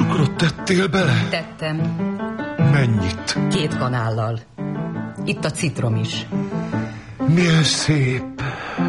Cukrot tettél bele? Tettem. Mennyit? 2 kanállal. Itt a citrom is. Milyen szép.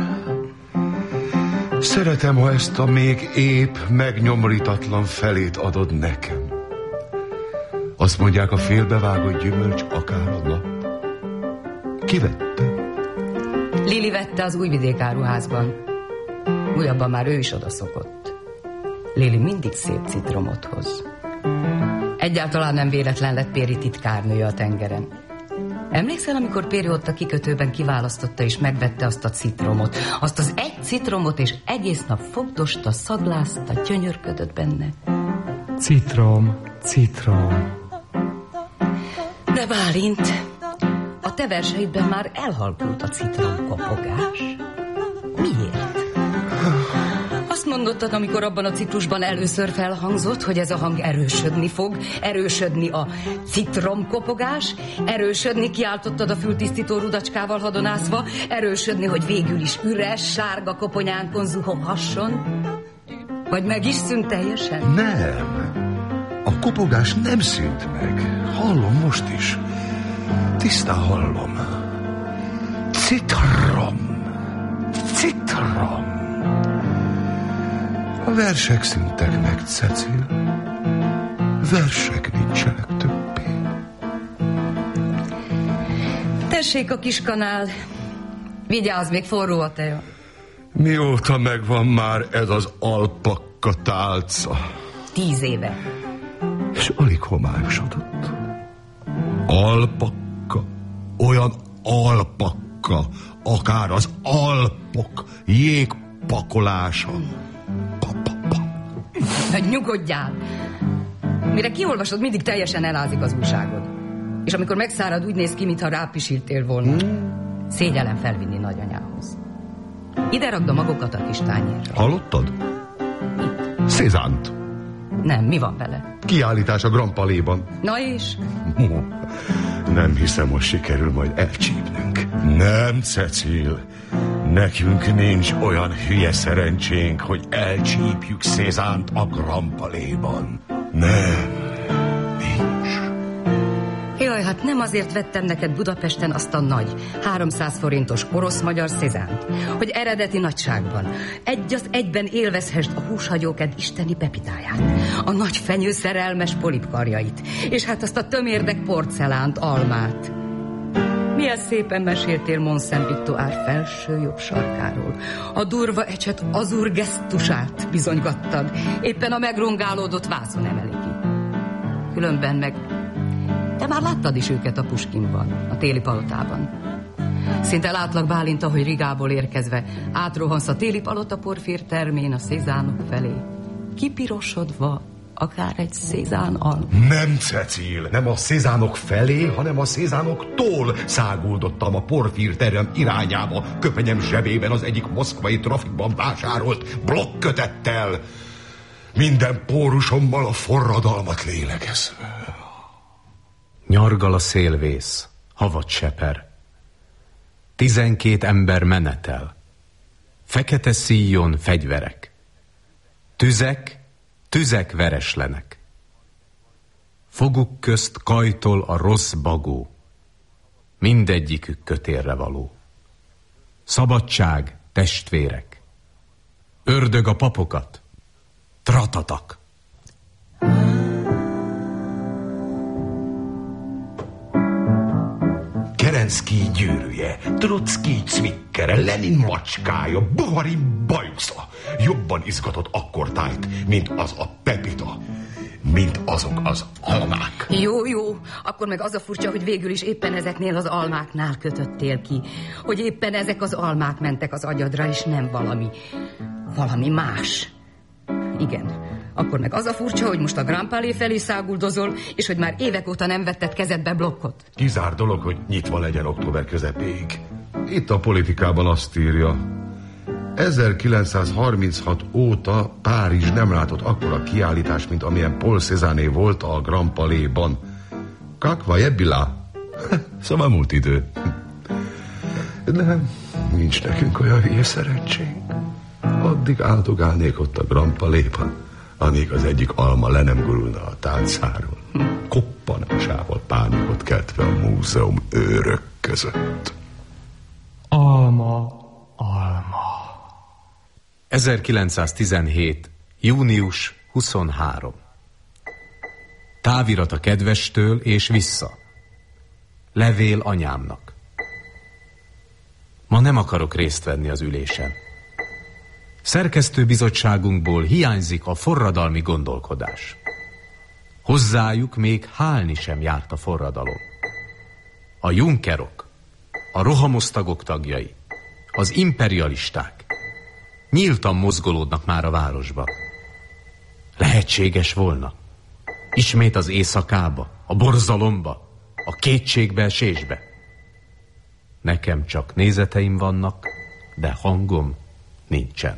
Szeretem, ha ezt a még épp, megnyomrítatlan felét adod nekem. Azt mondják, a félbevágott gyümölcs akár a nap. Ki vette? Lili vette az Újvidék áruházban. Újabban már ő is odaszokott. Lili mindig szép citromot hoz. Egyáltalán nem véletlen lett Péri titkárnője a tengeren. Emlékszel, amikor Péri ott a kikötőben kiválasztotta és megvette azt a citromot? Azt az egy citromot, és egész nap fogdosta, szaglázta, gyönyörködött benne. Citrom, citrom. De Bálint, a te verseidben már elhalkult a citromkopogás. Miért? Azt mondottad, amikor abban a ciklusban először felhangzott, hogy ez a hang erősödni fog, erősödni a citromkopogás, erősödni, kiáltottad a fültisztító rudacskával hadonászva, erősödni, hogy végül is üres, sárga koponyánkon zuhoghasson. Vagy meg is szűnt teljesen? Nem. A kopogás nem szűnt meg. Hallom most is. Tisztán hallom. Citrom. Citrom. A versek szűntek meg, Cecil. Versek nincsenek többé. Tessék a kis kanál. Vigyázz, még forró a teja. Mióta megvan már ez az alpakka tálca? 10 éve. És alig homályosodott. Alpakka, olyan alpakka, akár az Alpok jégpakolása. Nyugodjál! Mire kiolvasod, mindig teljesen elázik az újságod. És amikor megszárad, úgy néz ki, mintha rápisíltél volna. Szégyellem felvinni nagyanyához. Ide rakd a magokat a kis tányérra. Hallottad? Mit? Szézánt. Nem, mi van vele? Kiállítás a Grand Palais-ban. Na és? Nem hiszem, hogy sikerül majd elcsípnünk. Nem, Cecil. Nekünk nincs olyan hülye szerencsénk, hogy elcsípjük Szézánt a Grand Palais-ban. Nem, nincs. Jaj, hát nem azért vettem neked Budapesten azt a nagy, 300 forintos orosz-magyar Szézánt, hogy eredeti nagyságban, egy az egyben élvezhessd a húshagyóked isteni pepitáját, a nagy fenyő szerelmes polipkarjait, és hát azt a tömérdek porcelánt, almát. Milyen szépen meséltél Mont-Saint-Victor ár felső jobb sarkáról. A durva ecset azur gesztusát bizonygattad, éppen a megrongálódott vászon emeli ki. Különben meg te már láttad is őket a Puskinban, a téli palotában. Szinte látlak, Bálint, ahogy Rigából érkezve átrohansz a téli palota porfír termén a Szézánok felé. Kipirosodva, akár egy Szézán alma. Nem, Cecil, nem a Szézánok felé, hanem a Szézánoktól száguldottam a porfírterem irányába, köpenyem zsebében az egyik moszkvai trafikban vásárolt blokkötettel. Minden pórusommal a forradalmat lélegezve. Nyargal a szélvész, havat seper. 12 ember menetel. Fekete szíjon fegyverek. Tüzek vereslenek. Foguk közt kajtol a rossz bagó. Mindegyikük kötélre való. Szabadság, testvérek. Ördög a papokat. Tratatak. Kerenszkij gyűrűje, Trockij cvikkere, Lenin macskája, Buharin bajusza jobban izgatott akkor tájt, mint az a pepita, mint azok az almák. Jó, akkor meg az a furcsa, hogy végül is éppen ezeknél az almáknál kötöttél ki, hogy éppen ezek az almák mentek az agyadra, és nem valami más. Igen, akkor meg az a furcsa, hogy most a Grand Palais felé száguldozol, és hogy már évek óta nem vetted kezedbe blokkot. Kizár dolog, hogy nyitva legyen október közepéig. Itt a politikában azt írja: 1936 óta Párizs nem látott akkora kiállítás, mint amilyen Paul Cézanne volt a Grand Palais-ban. Kakva jebbila. Szóval múlt idő. Nem, nincs nekünk olyan hülye szerencsénk. Addig áldogálnék ott a Grand Palais-ban, amíg az egyik alma le nem gurulna a tálcáról, koppanásával pánikot keltve a múzeum őrök között. Alma. 1917. június 23. Távirat a kedvestől és vissza. Levél anyámnak. Ma nem akarok részt venni az ülésen. Szerkesztőbizottságunkból hiányzik a forradalmi gondolkodás. Hozzájuk még hálni sem járt a forradalom. A junkerok, a rohamosztagok tagjai, az imperialisták nyíltan mozgolódnak már a városba. Lehetséges volna ismét az éjszakába, a borzalomba, a kétségbeesésbe. Nekem csak nézeteim vannak, de hangom nincsen.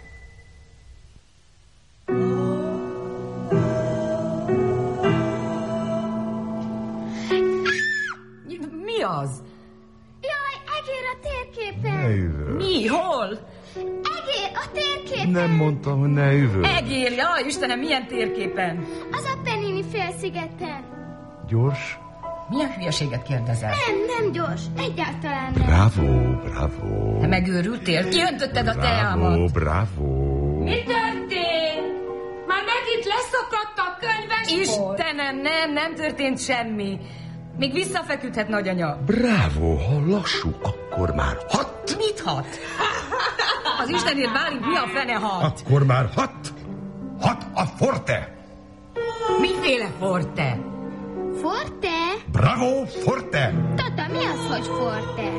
Mi az? Jaj, egér a térképen. Mi? Hol? Egér a térképen. Nem mondtam, hogy ne üvöl. Egér, jaj, Istenem, milyen térképen? Az Appennini félszigeten. Gyors. Milyen hülyeséget kérdezel? Nem gyors, egyáltalán nem. Bravo. Te megőrültél? Kiöntötted a teámat? Bravo. Mi történt? Már megint leszakadt a könyvesból? Istenem, nem történt semmi. Még visszafeküdhet, nagyanya. Bravo, ha lassú, akkor már 6. Mit hat? Az Istenért Bálint, mi a fene hat? Akkor már 6. 6 a forte. Miféle forte? Forte? Bravo, forte. Tata, mi az, hogy forte?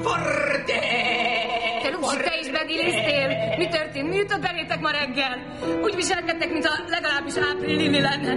Te Luksi, te is bedilisztél? Mi történt? Mi jutott belétek ma reggel? Úgy viselkedtek, mintha legalábbis Április Lili lenne.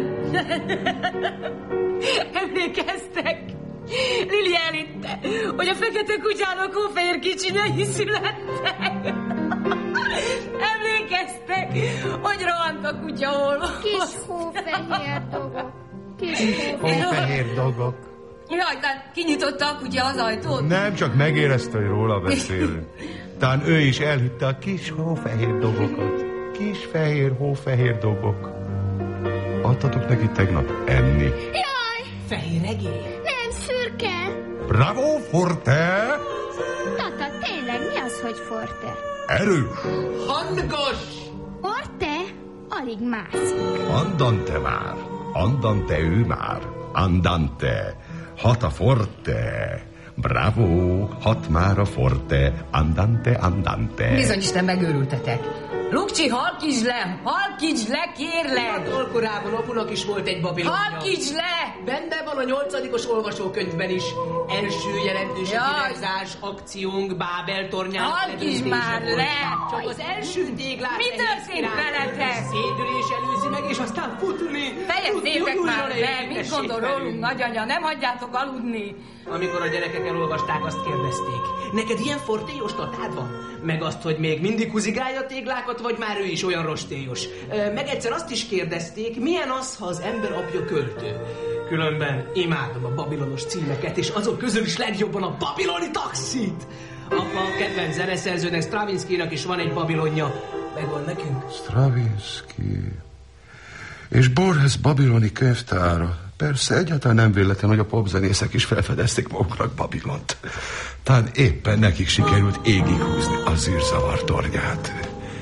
Emlékeztek? Lili elitte, hogy a fekete kutyának hófehér kicsinyei születtek. Emlékeztek, hogy rohant a kutya olva. Kis hófehér dolgok. Hófehér dolgok. Jaj, tehát kinyitotta a kutya az ajtót? Nem, csak megérezte, hogy róla beszélünk. Talán ő is elhitte a kis hófehér dolgokat. Kis fehér, hófehér dolgok. Adtatok neki tegnap enni? Jaj! Fehér egér? Nem, szürke. Bravo, forte! Tata, tényleg, mi az, hogy forte? Erős! Hangos! Forte? Alig mászik. Andante már. Andante ő már. Andante. 6 a forte. Bravo, 6 már a forte. Andante. Bizony Isten, megőrültetek. Lukcsi, halkíts le, kérlek! Tolkorában apunak is volt egy babilonja. Halkíts le! Benne van a 8. olvasókönyvben is. Első jelentős királyzás akciónk Bábel tornyán. Halkíts már le! Csak az első téglát. Mi történt veletek? Szédülés előzi meg, és aztán futni. Fejezzétek már le! Mit gondol rólunk, nagyanya? Nem hagyjátok aludni. Amikor a gyerekek elolvasták, azt kérdezték. Neked ilyen fortélyos tatád van? Meg azt, hogy még mindig húzigálja a téglákat, vagy már ő is olyan rostélyos? Meg egyszer azt is kérdezték, milyen az, ha az ember apja költő? Különben imádom a babilonos címeket, és azok közül is legjobban a babiloni taxit. Apa, kedvenc zeneszerzőnek, Stravinskynak is van egy babilonja. Megvan nekünk? Stravinsky. És Borges babiloni könyvtára. Persze, egyáltalán nem véletlen, hogy a popzenészek is felfedezték maguknak Babilont. Talán éppen nekik sikerült égig húzni a zűrzavar tornyát.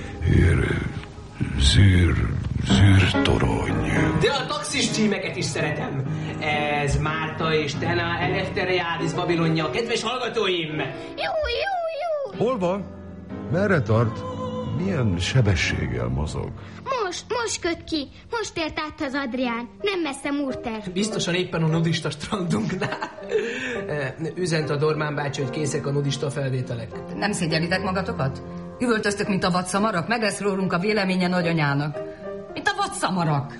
Zűrtorony. De a taxis címeket is szeretem. Ez Márta és Tena Eleftheriádis babilonja, kedves hallgatóim! Jó. Hol van? Merre tart? Milyen sebességgel mozog? Most köt ki. Most ért át az Adrián. Nem messze Murter. Biztosan éppen a nudista strandunknál. Üzent a Dormán bácsi, hogy készek a nudista felvételek. Nem szégyelitek magatokat? Üvöltöztök, mint a vadszamarak? Meg lesz rólunk a véleménye nagyanyának. Mint a vadszamarak.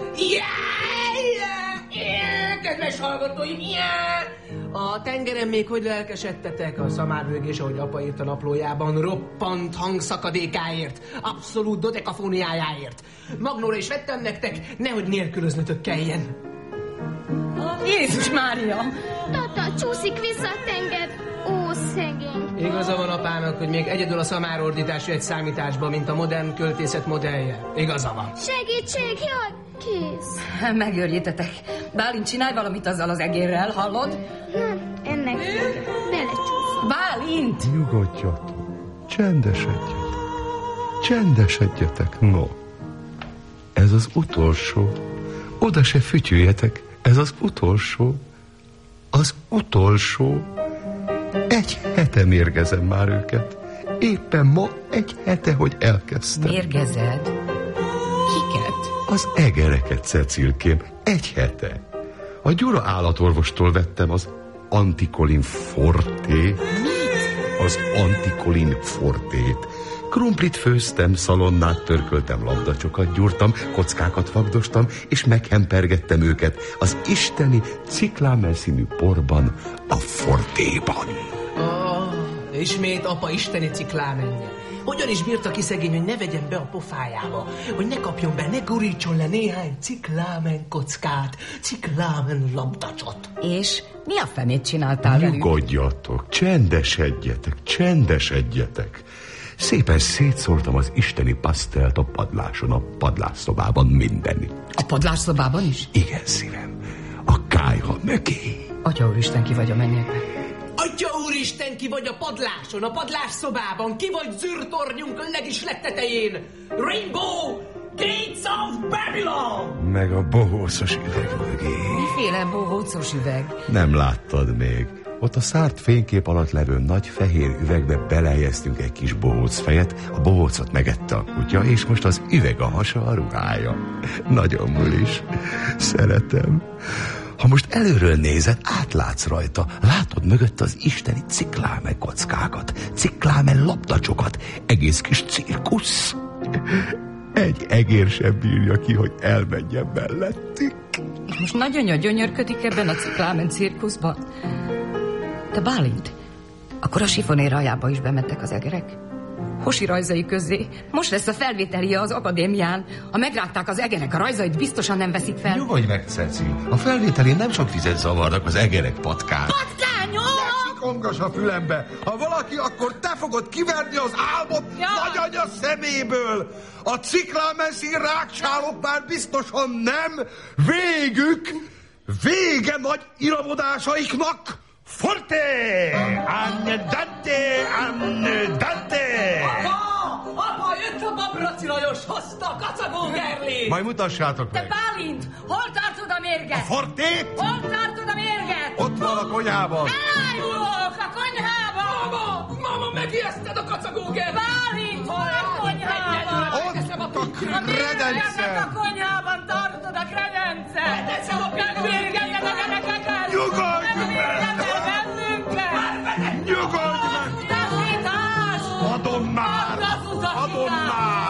Kedves hallgatóim, a tengeren még hogy lelkesedtetek a szamárvőgés, ahogy apa írt a naplójában, roppant hangszakadékáért, abszolút dodekafóniájáért. Magnóra is vettem nektek, nehogy nélkülöznötök kelljen. Jézus Mária! Tata, csúszik vissza a tenger. Ó, szegény. Igaza van apának, hogy még egyedül a szamárordítás egy számításba, mint a modern költészet modellje. Igaza van. Segítség, jaj, kész. Megőrjétetek. Bálint, csinálj valamit azzal az egérrel, hallod? Nem, ennek belecsúszom. Bálint! Nyugodjatok, csendesedjetek, csendesedjetek, no. Ez az utolsó. Oda se fütyüljetek, ez az utolsó. Az utolsó. 1 hete mérgezem már őket. Éppen ma 1 hete, hogy elkezdtem. Mérgezed? Kiket? Az egereket, Cecilkém, 1 hete. A Gyura állatorvostól vettem az Antikolin Forté. Az Antikolin Fortét. Krumplit főztem, szalonnát törköltem, labdacsokat gyúrtam, kockákat vagdostam, és meghempergettem őket az isteni ciklámel színű porban, a Fortéban. Ismét apa isteni ciklámenje. Hogyan is bírta ki szegény, hogy ne vegyen be a pofájába, hogy ne kapjon be, ne gurítson le néhány ciklámen kockát, ciklámen labdacsot. És mi a fenét csináltál velük? Nyugodjatok, csendesedjetek, csendesedjetek. Szépen szétszórtam az isteni pasztelt a padláson, a padlásszobában mindenit. A padlásszobában is? Igen, szívem, a kályha mögé. Atya úristen, ki vagy a mennyekben? Atya úristen, ki vagy a padláson, a padlásszobában, ki vagy zűrtornyunk legis legtetején? Rainbow Gates of Babylon! Meg a bohócos üveg mögé. Miféle bohócos üveg? Nem láttad még. Ott a szárt fénykép alatt levő nagy fehér üvegbe belehelyeztünk egy kis bohóc fejet, a bohócot megette a kutya, és most az üveg a hasa, a ruhája. Nagyon mulis. Szeretem. Ha most előről nézed, átlátsz rajta. Látod mögött az isteni cikláme kockákat, cikláme labdacsokat, egész kis cirkusz. Egy egér sem bírja ki, hogy elmenjen mellettük. És most nagy anya gyönyörködik ebben a ciklámen cirkuszban. De Bálint, akkor a sifonér aljába is bementek az egerek? Hosi rajzai közé. Most lesz a felvételje az akadémián. Ha megrágták az egerek, a rajzait biztosan nem veszik fel. Nyugodj meg, Cecil. A felvételén nem sok vizet zavarnak az egerek patkán. Patkányok! Kongas a fülembe. Ha valaki, akkor te fogod kiverni az álmot nagyanya szeméből. A ciklámeszín rákcsálok már biztosan nem. Vége nagy iramodásaiknak. Forte! Andante! Apa, jött a Babraci Lajos, hozta a kacagó gerlét! Majd mutassátok meg. Te Bálint, hol tartod a mérget? A Fortét? Hol tartod a mérget? Ott van a konyhában. Elárulok a konyhában! Mama, megijeszted a kacagó gerlét! Bálint, hol a konyhában? Ott a A kredencem. a konyhában tartod a kredencet! Nem mérgeted a gyerekeket! Nyugodj meg! Nyugodj meg! Adom már! Adom már!